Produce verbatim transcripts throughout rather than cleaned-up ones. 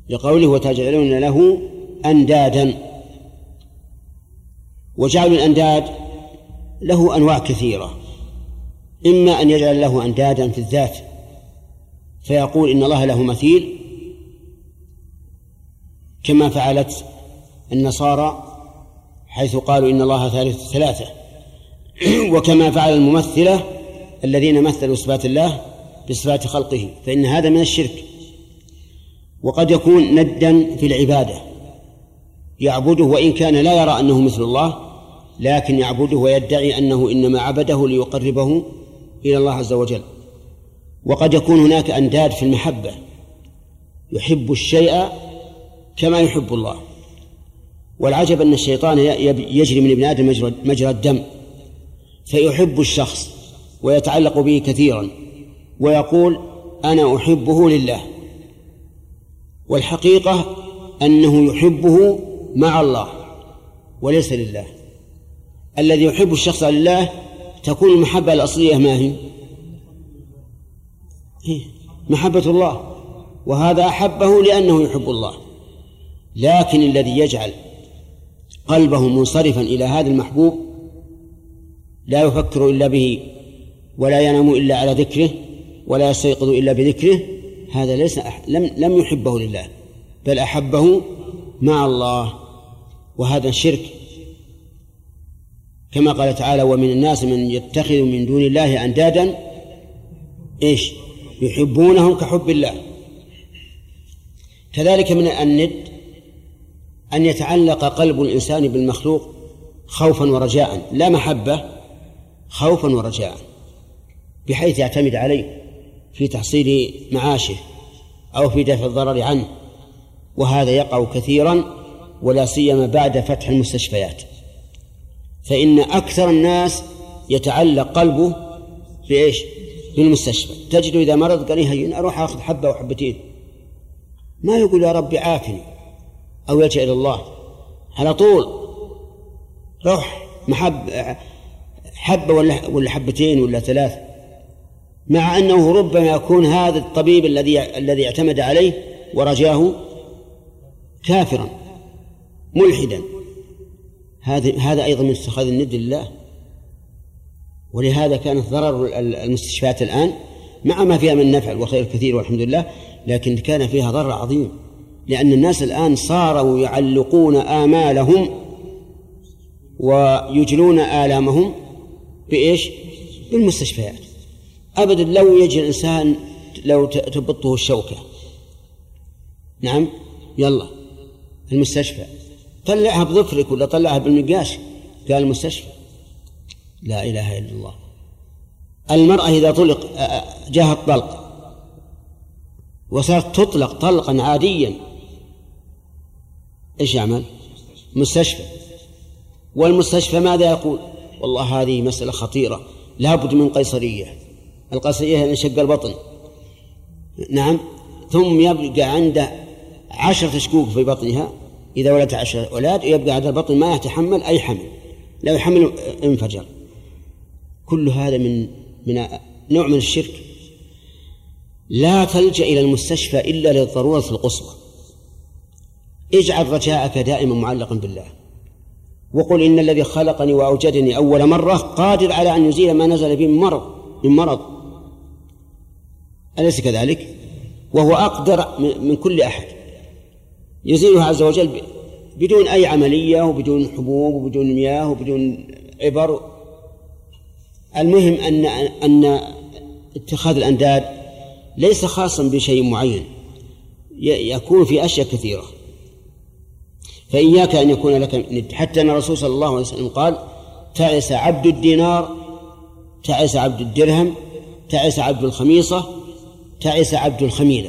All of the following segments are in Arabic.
لقوله وتجعلون له أندادا. وجعل الأنداد له أنواع كثيرة، إما أن يجعل له أندادا في الذات فيقول إن الله له مثيل كما فعلت النصارى حيث قالوا إن الله ثالث ثلاثة، وكما فعل الممثلة الذين مثلوا صفات الله بصفات خلقه، فإن هذا من الشرك. وقد يكون ندا في العبادة يعبده وإن كان لا يرى أنه مثل الله، لكن يعبده ويدعي أنه إنما عبده ليقربه إلى الله عز وجل. وقد يكون هناك أنداد في المحبة، يحب الشيء كما يحب الله. والعجب أن الشيطان يجري من ابن آدم مجرى الدم، فيحب الشخص ويتعلق به كثيرا ويقول أنا أحبه لله، والحقيقة أنه يحبه مع الله وليس لله. الذي يحب الشخص لله تكون المحبة الأصلية ما هي؟ محبة الله، وهذا أحبه لأنه يحب الله. لكن الذي يجعل قلبه منصرفا إلى هذا المحبوب لا يفكر إلا به ولا ينام إلا على ذكره ولا يستيقظ إلا بذكره، هذا ليس أح... لم... لم يحبه لله بل أحبه مع الله، وهذا شرك. كما قال تعالى ومن الناس من يتخذ من دون الله أندادا إيش يحبونهم كحب الله. كذلك من الند أن يتعلق قلب الإنسان بالمخلوق خوفا ورجاء، لا محبة، خوفا ورجاء، بحيث يعتمد عليه في تحصيل معاشه أو في دفع الضرر عنه. وهذا يقع كثيرا ولا سيما بعد فتح المستشفيات، فإن أكثر الناس يتعلق قلبه بإيش؟ بالمستشفى. تجد إذا مرض قال هيا أروح أخذ حبة وحبتين، ما يقول يا ربي عافني أو يلجأ إلى الله، على طول روح محب حبة ولا ولا حبتين ولا ثلاث، مع أنه ربما يكون هذا الطبيب الذي الذي اعتمد عليه ورجاه كافرا ملحدا. هذا هذا أيضا من اتخاذ الند لله. ولهذا كانت ضرر المستشفيات الآن مع ما فيها من نفع والخير الكثير والحمد لله، لكن كان فيها ضرر عظيم، لأن الناس الآن صاروا يعلقون آمالهم ويجلون آلامهم بإيش؟ بالمستشفيات. أبدا لو يجي الإنسان لو تبطه الشوكة، نعم يلا المستشفى، طلعها بظفرك ولا طلعها بالمقاش، قال المستشفى. لا إله إلا الله. المرأة إذا طلق جاءها الطلق وصارت تطلق طلقا عاديا، إيش يعمل؟ مستشفى. والمستشفى ماذا يقول؟ والله هذه مسألة خطيرة لابد من قيصرية. القيصرية هي شق البطن، نعم، ثم يبقى عنده عشرة شكوك في بطنها، إذا ولدت عشرة أولاد يبقى هذا البطن ما يتحمل أي حمل، لو يحمل انفجر. كل هذا من من نوع من الشرك. لا تلجأ إلى المستشفى إلا للضرورة القصوى. اجعل رجاءك دائما معلقا بالله، وقل إن الذي خلقني وأوجدني أول مرة قادر على أن يزيل ما نزل به من مرض من مرض أليس كذلك؟ وهو أقدر من كل أحد، يزيله عز وجل بدون أي عملية وبدون حبوب وبدون مياه وبدون عبر. المهم أن أن اتخاذ الأنداد ليس خاصا بشيء معين، يكون في أشياء كثيرة. فإياك أن يكون لك ند، حتى أن الرسول صلى الله عليه وسلم قال تعس عبد الدينار، تعس عبد الدرهم، تعس عبد الخميصة، تعس عبد الخميلة.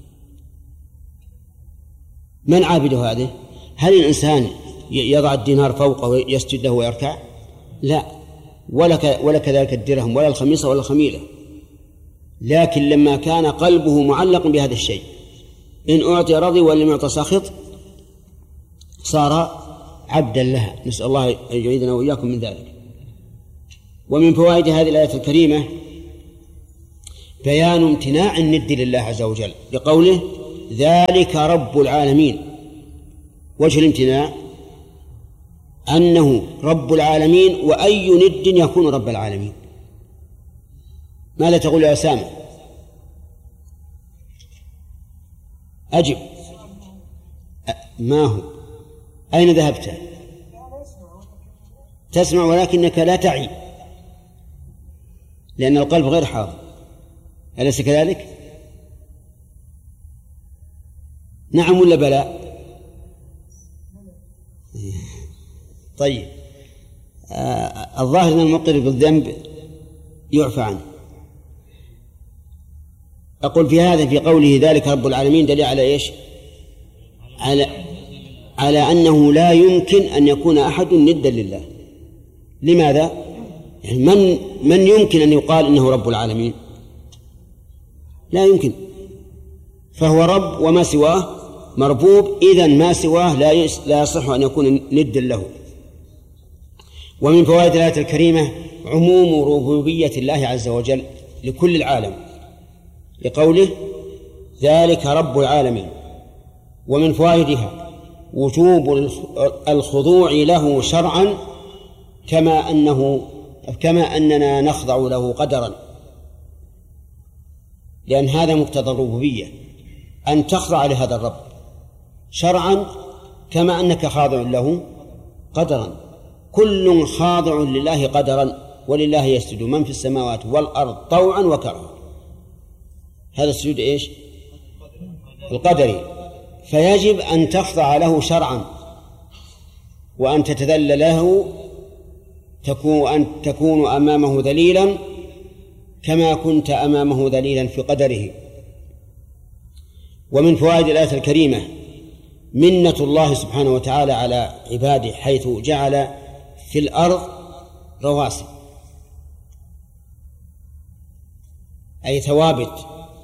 من عابد هذه؟ هل الإنسان يضع الدينار فوقه ويسجد له ويركع؟ لا، ولا ولا كذلك الدرهم ولا الخميصة ولا الخميلة. لكن لما كان قلبه معلق بهذا الشيء، إن أعطي رضي ولم يعطى ساخط، صار عبدا لها. نسأل الله أن يعيذنا وإياكم من ذلك. ومن فوائد هذه الآية الكريمة بيان امتناع الند لله عز وجل، بقوله ذلك رب العالمين. وجه الامتناع أنه رب العالمين، وأي ند يكون رب العالمين؟ ماذا تقول يا أسامة؟ أجب. ما هو؟ أين ذهبت؟ تسمع ولكنك لا تعي، لأن القلب غير حاضر، أليس كذلك؟ نعم ولا بلى؟ طيب، آه الظاهر أن المقر بالذنب يعفى عنه. أقول في هذا، في قوله ذلك رب العالمين، دليل على إيش؟ على على أنه لا يمكن أن يكون أحد ندا لله. لماذا؟ يعني من من يمكن أن يقال إنه رب العالمين؟ لا يمكن، فهو رب وما سواه مربوب، إذن ما سواه لا لا يصح أن يكون ندا له. ومن فوائد الآية الكريمة عموم ربوبية الله عز وجل لكل العالم، لقوله ذلك رب العالمين. ومن فوائدها وجوب الخضوع له شرعا، كما أنه كما أننا نخضع له قدرا، لأن هذا مقتضى الربوبية، أن تخضع لهذا الرب شرعا كما أنك خاضع له قدرا. كل خاضع لله قدرا، ولله يسجد من في السماوات والأرض طوعا وكرها. هذا السجود إيش؟ القدري. فيجب أن تخضع له شرعا، وأن تتذلل له، تكون أن تكون أمامه ذليلا كما كنت أمامه ذليلا في قدره. ومن فوائد الآية الكريمة منة الله سبحانه وتعالى على عباده، حيث جعل في الأرض رواسي، أي ثوابت.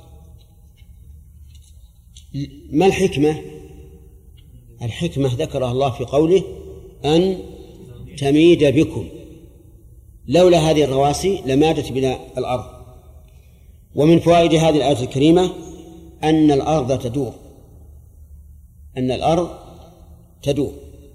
ما الحكمة؟ الحكمة ذكرها الله في قوله أن تميد بكم، لولا هذه الرواسي لمادت بنا الأرض. ومن فوائد هذه الآية الكريمة أن الأرض تدور، أن الأرض تدور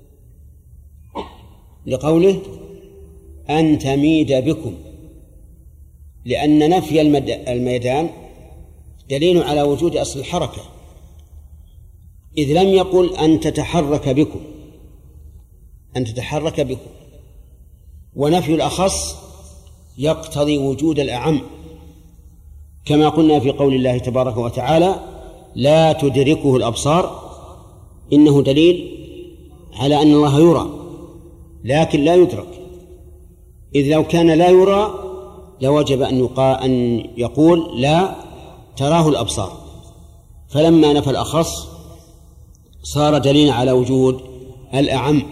لقوله أن تميد بكم، لأن نفي الميدان دليل على وجود أصل الحركة، إذ لم يقل أن تتحرك بكم، أن تتحرك بكم. ونفي الأخص يقتضي وجود الأعم، كما قلنا في قول الله تبارك وتعالى لا تدركه الأبصار، إنه دليل على أن الله يرى لكن لا يدرك، إذ لو كان لا يرى لوجب أن يقال أن يقول لا تراه الأبصار، فلما نفى الأخص صار دليلا على وجود الأعم.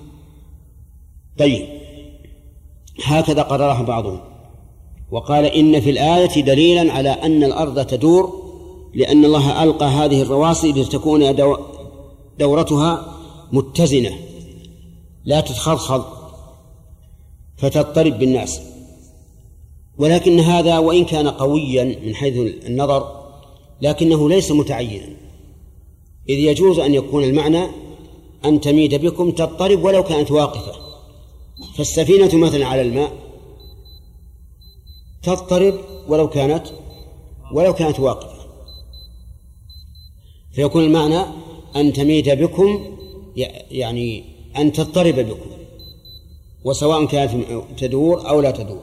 طيب، هكذا قرره بعضهم وقال إن في الآية دليلا على أن الأرض تدور، لأن الله ألقى هذه الرواسي لتكون دورتها متزنة لا تتخضخض فتضطرب بالناس. ولكن هذا وإن كان قويا من حيث النظر لكنه ليس متعينا، إذ يجوز أن يكون المعنى أن تميد بكم تضطرب ولو كانت واقفة. فالسفينة مثلا على الماء تضطرب ولو كانت ولو كانت واقفة، فيكون المعنى أن تميد بكم يعني أن تضطرب بكم، وسواء كانت تدور أو لا تدور.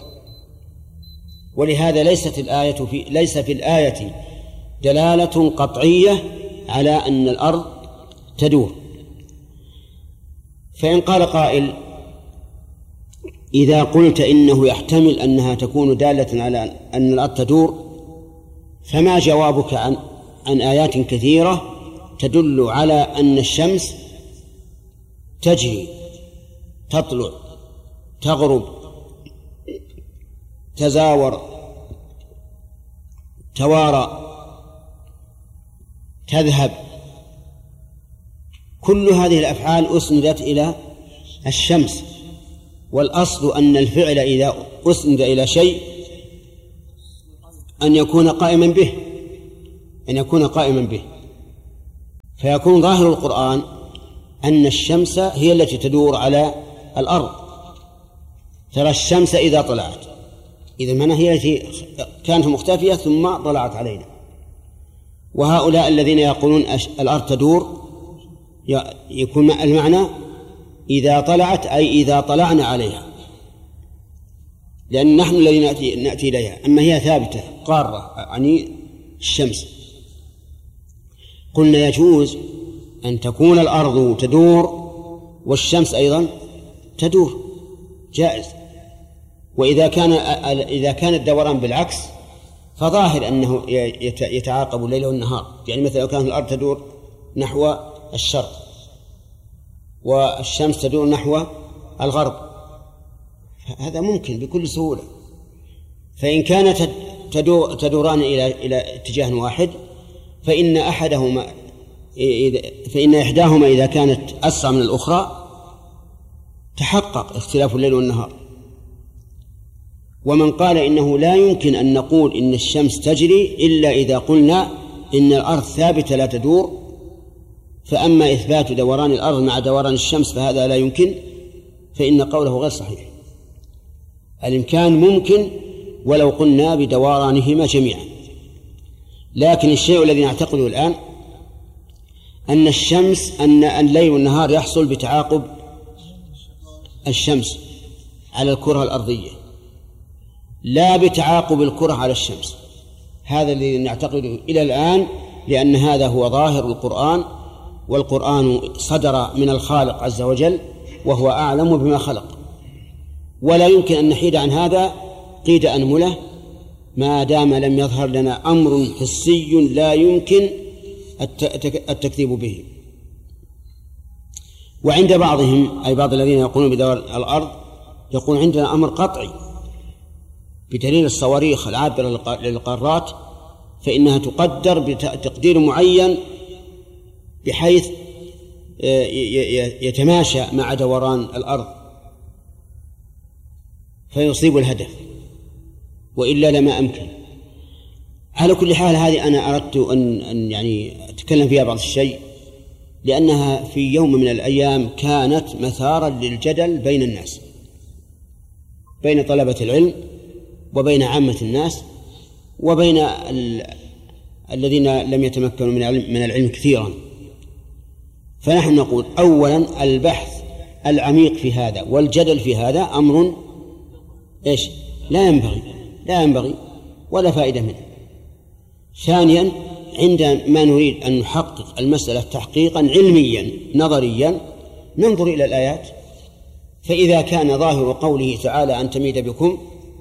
ولهذا ليست الآية في ليس في الآية دلالة قطعية على أن الأرض تدور. فإن قال قائل إذا قلت إنه يحتمل أنها تكون دالة على أن الأرض تدور، فما جوابك عن عن آيات كثيرة تدل على أن الشمس تجري، تطلع، تغرب، تزاور، توارى، تذهب، كل هذه الأفعال أسندت إلى الشمس. والأصل أن الفعل إذا أسند إلى شيء أن يكون قائما به، أن يكون قائما به. فيكون ظاهر القرآن أن الشمس هي التي تدور على الأرض. ترى الشمس إذا طلعت، إذا من هي التي كانت مختفية ثم طلعت علينا. وهؤلاء الذين يقولون الأرض تدور يكون المعنى إذا طلعت أي إذا طلعنا عليها، لأن نحن الذين نأتي, نأتي إليها، أما هي ثابتة قارة يعني الشمس. قلنا يجوز أن تكون الأرض تدور والشمس أيضا تدور، جائز. وإذا كان إذا كان الدوران بالعكس فظاهر أنه يتعاقب الليل والنهار، يعني مثلا لو كانت الأرض تدور نحو الشرق والشمس تدور نحو الغرب، هذا ممكن بكل سهولة. فإن كانت تدوران إلى إلى اتجاه واحد فإن أحدهما فإن إحداهما إذا كانت أسرع من الأخرى تحقق اختلاف الليل والنهار. ومن قال إنه لا يمكن أن نقول إن الشمس تجري إلا إذا قلنا إن الأرض ثابتة لا تدور، فأما إثبات دوران الأرض مع دوران الشمس فهذا لا يمكن، فإن قوله غير صحيح. الإمكان ممكن ولو قلنا بدورانهما جميعا، لكن الشيء الذي نعتقده الآن أن الشمس أن الليل والنهار يحصل بتعاقب الشمس على الكرة الأرضية لا بتعاقب الكرة على الشمس. هذا الذي نعتقده إلى الآن، لأن هذا هو ظاهر القرآن، والقرآن صدر من الخالق عز وجل وهو أعلم بما خلق، ولا يمكن أن نحيد عن هذا قيد أنملة ما دام لم يظهر لنا أمر حسي لا يمكن التكذيب به. وعند بعضهم أي بعض الذين يقولون بدور الأرض يقول عندنا أمر قطعي بدليل الصواريخ العابرة للقارات، فإنها تقدر بتقدير معين بحيث يتماشى مع دوران الأرض فيصيب الهدف، وإلا لما أمكن. على كل حال هذه أنا أردت أن, أن يعني أتكلم فيها بعض الشيء، لأنها في يوم من الأيام كانت مثارا للجدل بين الناس، بين طلبة العلم وبين عامة الناس وبين الذين لم يتمكنوا من العلم كثيرا. فنحن نقول أولا البحث العميق في هذا والجدل في هذا أمر إيش لا ينبغي لا ينبغي ولا فائدة منه. ثانيا عندما نريد أن نحقق المسألة تحقيقا علميا نظريا ننظر إلى الآيات، فإذا كان ظاهر قوله تعالى أن تميد بكم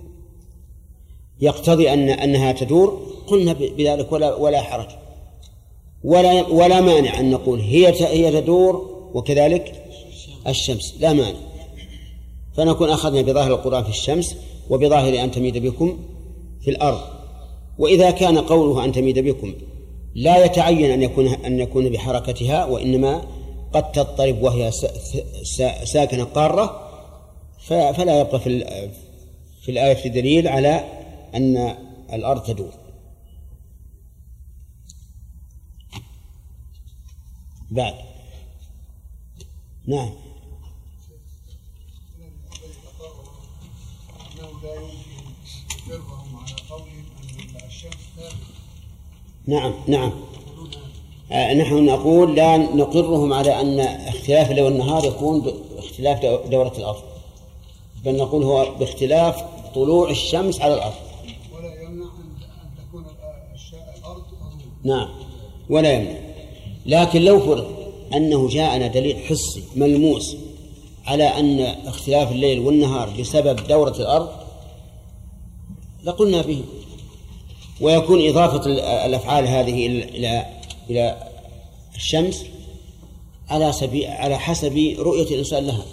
يقتضي أن أنها تدور قلنا بذلك ولا ولا حرج ولا ولا مانع أن نقول هي هي تدور وكذلك الشمس، لا مانع. فنكون أخذنا بظاهر القرآن في الشمس وبظاهر أن تميد بكم في الأرض. وإذا كان قوله أن تميد بكم لا يتعين أن يكون أن يكون بحركتها، وإنما قد تضطرب وهي ساكنة قارة، فلا يبقى في في الآية دليل على أن الأرض تدور. بعد نعم نعم نعم آه نحن نقول لا نقرهم على أن اختلاف الليل والنهار يكون باختلاف دورة الأرض، بل نقول هو باختلاف طلوع الشمس على الأرض. ولا يمنع أن تكون الأرض نعم ولا يمنع، لكن لو فرض أنه جاءنا دليل حسي ملموس على أن اختلاف الليل والنهار بسبب دورة الأرض لقلنا به، ويكون إضافة الأفعال هذه إلى إلى الشمس على سبيل على حسب رؤية الإنسان لها.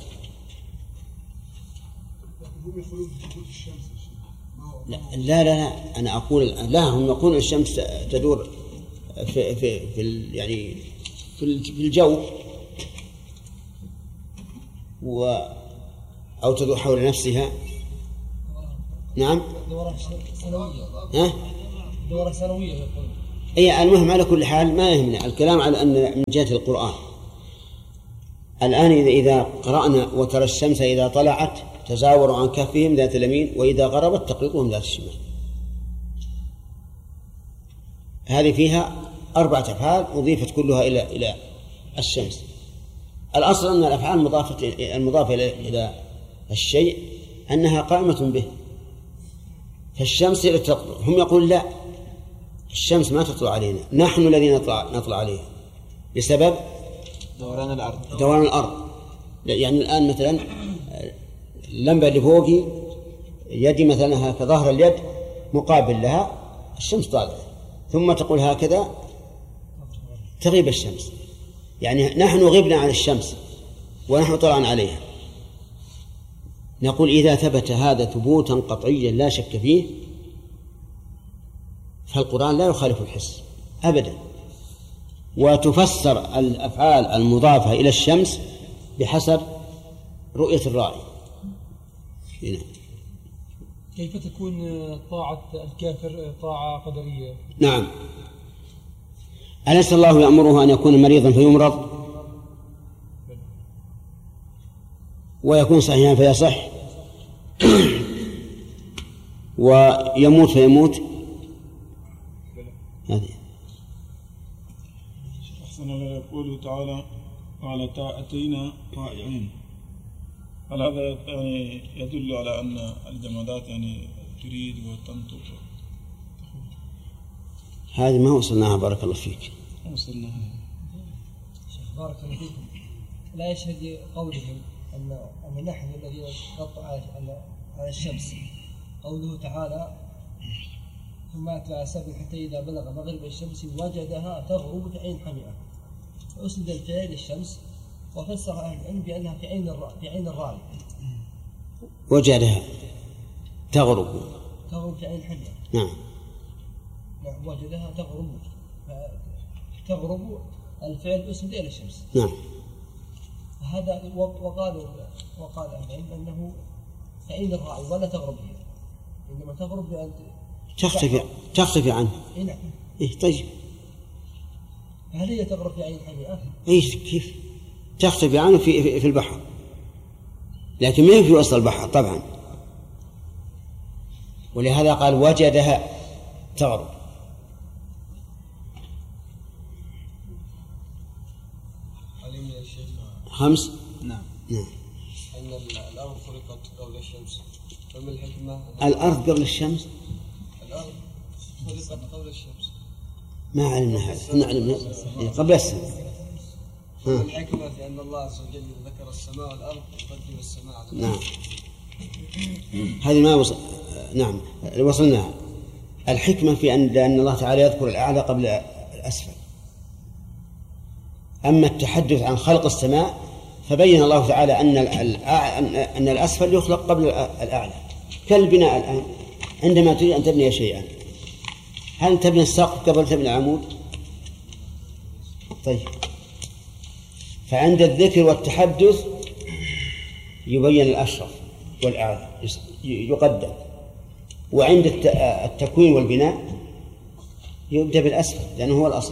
لا لا لا أنا أقول لا، هم يقولون الشمس تدور في في في يعني في الجو و أو تدور حول نفسها. نعم دورة سنوية. ها؟ دورة سنوية يقول. أي المهم على كل حال ما يهمنا الكلام على أن من جهة القرآن. الآن إذا إذا قرأنا وترى الشمس إذا طلعت تزاوروا عن كهفهم ذات اليمين وإذا غربت تقرضهم ذات الشمال، هذه فيها أربعة أفعال أضيفت كلها إلى إلى الشمس. الأصل أن الأفعال المضافة المضافة إلى الشيء أنها قائمة به، فالشمس تطلع، هم يقول لا الشمس ما تطلع علينا، نحن الذين نطلع, نطلع عليها بسبب دوران الأرض دوران الأرض. يعني الآن مثلا اللمبة اللي فوقي يدي مثلا في ظهر اليد مقابل لها الشمس طالعة، ثم تقول هكذا تغيب الشمس، يعني نحن غبنا عن الشمس ونحن طلعنا عليها. نقول إذا ثبت هذا ثبوتا قطعيا لا شك فيه فالقرآن لا يخالف الحس أبدا، وتفسر الأفعال المضافة إلى الشمس بحسب رؤية الراعي. هنا. كيف تكون طاعة الكافر طاعة قدرية؟ نعم، أليس الله يأمره أن يكون مريضا فيمرض ويكون صحيحا فيصح ويموت فيموت؟ هذه أحسن الله. يقول تعالى قال أتينا طائعين، هل هذا يعني يدل على أن الجمادات يعني تريد وتنطق؟ هذه ما وصلناها بارك الله فيك. وصلناها. شيخ بارك الله فيكم، لا يشهد قولهم أن أن نحن الذين نطلع على الشمس، قوله تعالى ثم أتبع سبيل حتى إذا بلغ مغرب الشمس وجدها تغرب في عين حمئة، فأسند الفعل للشمس وفسر أهل العلم بأنها في عين الرا... في عين الراعي. وجدها تغرب تغرب في عين حمئة. نعم. نعم وجدها تغرب، تغرب الفعل أسند إلى الشمس. نعم. هذا وقالوا وقال أهل العلم أنه في عين الراعي ولا تغرب هي، إنما تغرب بأن تختفي تختفي عنه. إيه نعم. إيه طيب. هل هي تغرب في عين حمئة؟ إيه كيف؟ تختفي عنه في في البحر، لكن ما في وسط البحر طبعا، ولهذا قال وجدها تغرب. علم يا شيخ خمس. نعم نعم. أن الأرض خلقت قبل الشمس، فما الحكمة؟ الأرض قبل الشمس؟ الأرض خلقت قبل الشمس، ما علمنا هذا، نعلم قبل السماء. فما الحكمة في أن الله عز وجل ذكر السماء والأرض وقدم السماء على الأرض؟ نعم هذه ما وصل. نعم وصلنا. الحكمة في أن أن الله تعالى يذكر الأعلى قبل الأسفل. أما التحدث عن خلق السماء فبين الله تعالى أن أن الأسفل يخلق قبل الأعلى، كالبناء الآن عندما تريد أن تبني شيئا هل تبني السقف قبل تبني العمود؟ طيب، فعند الذكر والتحدث يبين الأشرف والأعلى يقدم، وعند التكوين والبناء يبدأ بالأسفل لأنه هو الأصل.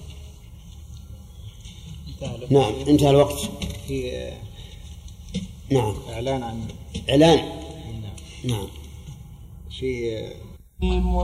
نعم انتهى الوقت. في نعم إعلان عن إعلان. نعم نعم في